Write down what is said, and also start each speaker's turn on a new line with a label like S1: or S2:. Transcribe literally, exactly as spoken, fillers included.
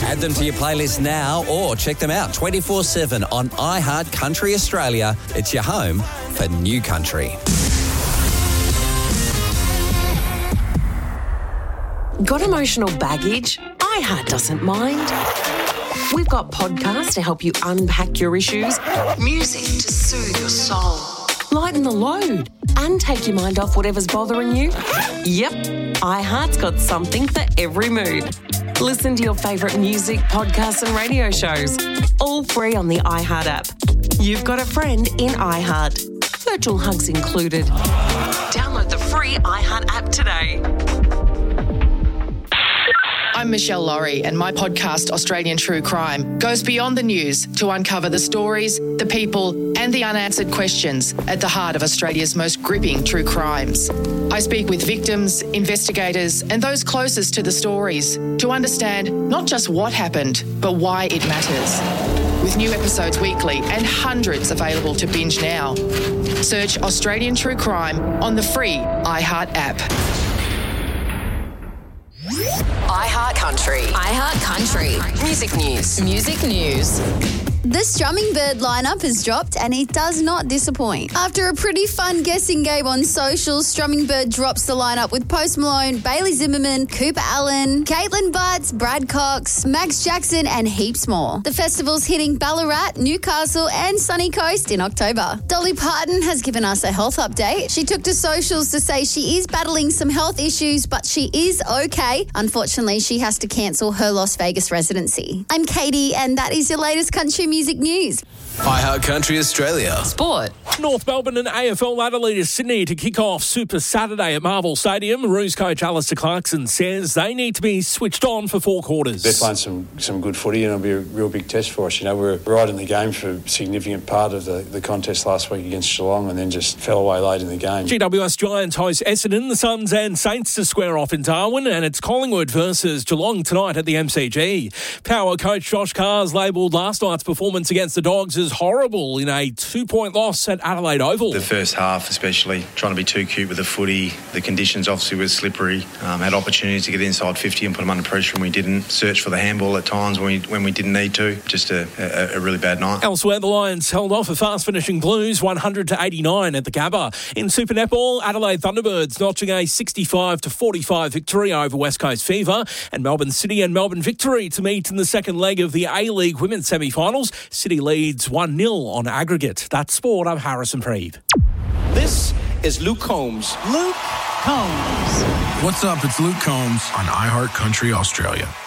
S1: Add them to your playlist now or check them out twenty-four seven on iHeart Country Australia. It's your home for new country.
S2: Got emotional baggage? iHeart doesn't mind. We've got podcasts to help you unpack your issues, music to soothe your soul, lighten the load, and take your mind off whatever's bothering you. Yep, iHeart's got something for every mood. Listen to your favourite music, podcasts and radio shows, all free on the iHeart app. You've got a friend in iHeart. Virtual hugs included. Download the free iHeart app today.
S3: I'm Michelle Laurie, and my podcast, Australian True Crime, goes beyond the news to uncover the stories, the people, and the unanswered questions at the heart of Australia's most gripping true crimes. I speak with victims, investigators, and those closest to the stories to understand not just what happened, but why it matters. With new episodes weekly and hundreds available to binge now. Search Australian True Crime on the free iHeart app.
S4: iHeart Country.
S5: iHeart Country.
S4: Music news.
S5: Music news.
S6: The Strumming Bird lineup has dropped and it does not disappoint. After a pretty fun guessing game on socials, Strumming Bird drops the lineup with Post Malone, Bailey Zimmerman, Cooper Allen, Caitlin Butts, Brad Cox, Max Jackson and heaps more. The festival's hitting Ballarat, Newcastle and Sunny Coast in October. Dolly Parton has given us a health update. She took to socials to say she is battling some health issues, but she is okay. Unfortunately, she has to cancel her Las Vegas residency. I'm Katie and that is your latest country music Music news.
S7: iHeart Country Australia.
S5: Sport.
S8: North Melbourne and A F L Adelaide is Sydney to kick off Super Saturday at Marvel Stadium. Roos coach Alistair Clarkson says they need to be switched on for four quarters.
S9: They're playing some, some good footy and it'll be a real big test for us. You know, we were right in the game for a significant part of the, the contest last week against Geelong and then just fell away late in the game.
S8: G W S Giants host Essendon, the Suns and Saints to square off in Darwin, and it's Collingwood versus Geelong tonight at the M C G. Power coach Josh Carr's labelled last night's performance against the Dogs as horrible in a two-point loss at Adelaide Oval.
S10: The first half especially, trying to be too cute with the footy. The conditions obviously were slippery. Um, had opportunities to get inside fifty and put them under pressure and we didn't. Search for the handball at times when we, when we didn't need to. Just a, a, a really bad night.
S8: Elsewhere, the Lions held off a fast-finishing Blues one hundred to eighty-nine at the Gabba. In Super Netball, Adelaide Thunderbirds notching a sixty-five to forty-five victory over West Coast Fever, and Melbourne City and Melbourne Victory to meet in the second leg of the A-League Women's semi-finals. City leads one nil on aggregate. That's sport. I'm Harrison Preeve.
S11: This is Luke Combs.
S12: Luke Combs.
S7: What's up? It's Luke Combs on iHeart Country Australia.